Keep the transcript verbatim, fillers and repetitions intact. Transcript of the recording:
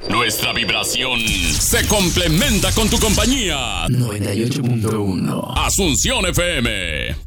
Nuestra vibración se complementa con tu compañía. noventa y ocho punto uno Asunción F M.